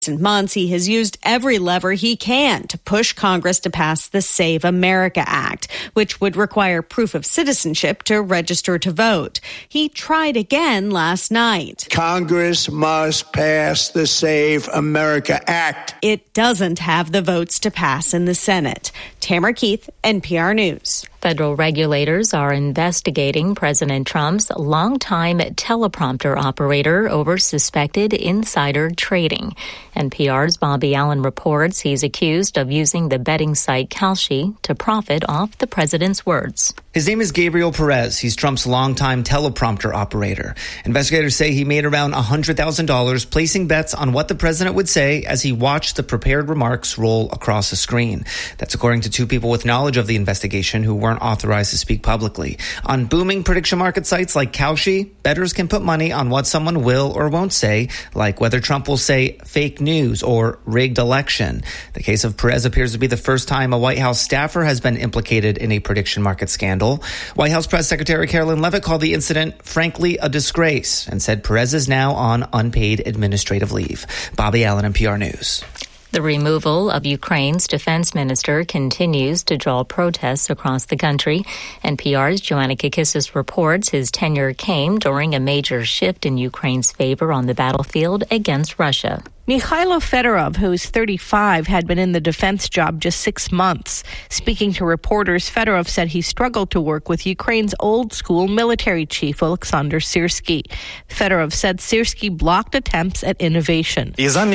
months, he has used every lever he can to push Congress to pass the Save America Act, which would require proof of citizenship to register to vote. He tried again last night. Congress must pass the Save America Act. It doesn't have the votes to pass in the Senate. Tamara Keith, NPR News. Federal regulators are investigating President Trump's longtime teleprompter operator over suspected insider trading. NPR's Bobby Allen reports he's accused of using the betting site Kalshi to profit off the president's words. His name is Gabriel Perez. He's Trump's longtime teleprompter operator. Investigators say he made around $100,000 placing bets on what the president would say as he watched the prepared remarks roll across the screen. That's according to two people with knowledge of the investigation who weren't authorized to speak publicly. On booming prediction market sites like Kalshi, bettors can put money on what someone will or won't say, like whether Trump will say fake news or rigged election. The case of Perez appears to be the first time a White House staffer has been implicated in a prediction market scandal. White House Press Secretary Carolyn Leavitt called the incident, frankly, a disgrace and said Perez is now on unpaid administrative leave. Bobby Allen, NPR News. The removal of Ukraine's defense minister continues to draw protests across the country. NPR's Joanna Kakissis reports his tenure came during a major shift in Ukraine's favor on the battlefield against Russia. Mikhailo Fedorov, who is 35, had been in the defense job just 6 months. Speaking to reporters, Fedorov said he struggled to work with Ukraine's old-school military chief, Alexander Syrsky. Fedorov said Syrsky blocked attempts at innovation.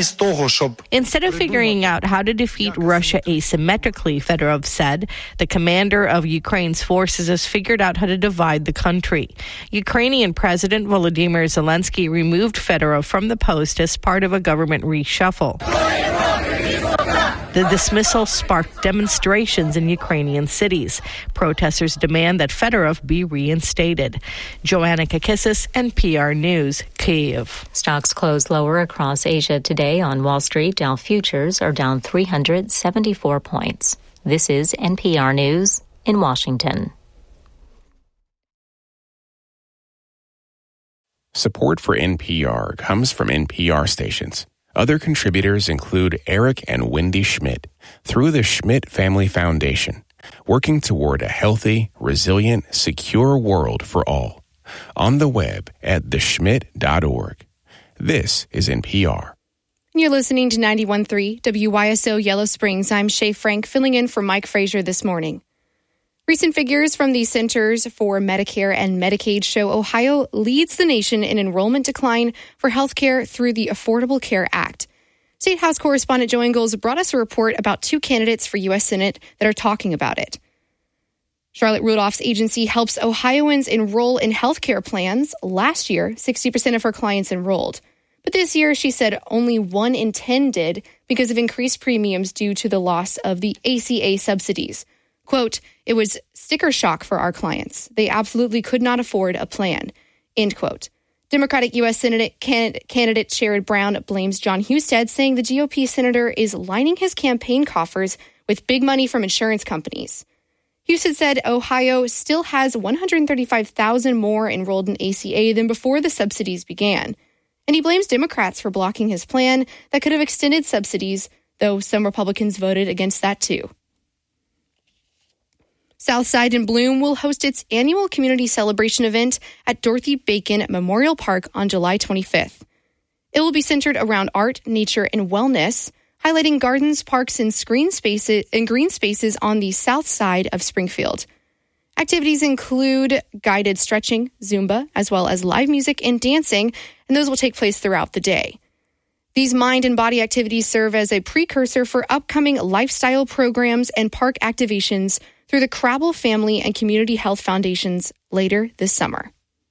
Instead of figuring out how to defeat Russia asymmetrically, Fedorov said, the commander of Ukraine's forces has figured out how to divide the country. Ukrainian President Volodymyr Zelensky removed Fedorov from the post as part of a government reshuffle. The dismissal sparked demonstrations in Ukrainian cities. Protesters demand that Fedorov be reinstated. Joanna Kakissis, NPR News, Kyiv. Stocks closed lower across Asia today. On Wall Street, Dow futures are down 374 points. This is NPR News in Washington. Support for NPR comes from NPR stations. Other contributors include Eric and Wendy Schmidt through the Schmidt Family Foundation, working toward a healthy, resilient, secure world for all. On the web at theschmidt.org. This is NPR. You're listening to 91.3 WYSO Yellow Springs. I'm Shay Frank, filling in for Mike Frazier this morning. Recent figures from the Centers for Medicare and Medicaid show Ohio leads the nation in enrollment decline for health care through the Affordable Care Act. State House correspondent Joe Ingles brought us a report about two candidates for U.S. Senate that are talking about it. Charlotte Rudolph's agency helps Ohioans enroll in health care plans. Last year, 60% of her clients enrolled. But this year, she said only 1 in 10 did because of increased premiums due to the loss of the ACA subsidies. Quote, it was sticker shock for our clients. They absolutely could not afford a plan, end quote. Democratic U.S. Senate candidate Sherrod Brown blames John Husted, saying the GOP senator is lining his campaign coffers with big money from insurance companies. Husted said Ohio still has 135,000 more enrolled in ACA than before the subsidies began. And he blames Democrats for blocking his plan that could have extended subsidies, though some Republicans voted against that too. Southside in Bloom will host its annual community celebration event at Dorothy Bacon Memorial Park on July 25th. It will be centered around art, nature, and wellness, highlighting gardens, parks, and green spaces on the south side of Springfield. Activities include guided stretching, Zumba, as well as live music and dancing, and those will take place throughout the day. These mind and body activities serve as a precursor for upcoming lifestyle programs and park activations through the Crabble Family and Community Health Foundations later this summer.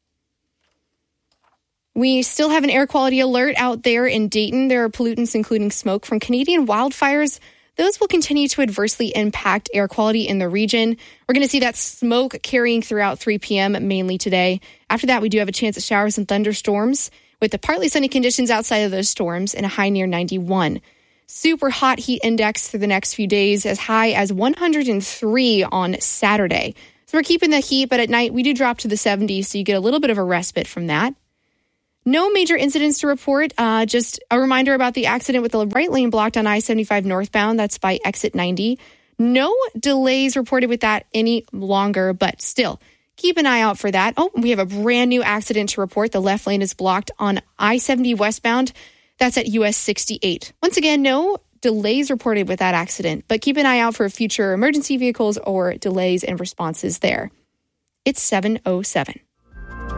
We still have an air quality alert out there in Dayton. There are pollutants, including smoke from Canadian wildfires. Those will continue to adversely impact air quality in the region. We're going to see that smoke carrying throughout 3 p.m. mainly today. After that, we do have a chance of showers and thunderstorms with the partly sunny conditions outside of those storms and a high near 91. Super hot heat index for the next few days, as high as 103 on Saturday. So we're keeping the heat, but at night we do drop to the 70s, so you get a little bit of a respite from that. No major incidents to report. Just a reminder about the accident with the right lane blocked on I-75 northbound. That's by exit 90. No delays reported with that any longer, but still, keep an eye out for that. Oh, we have a brand new accident to report. The left lane is blocked on I-70 westbound. That's at US 68. Once again, no delays reported with that accident, but keep an eye out for future emergency vehicles or delays and responses there. It's 7:07.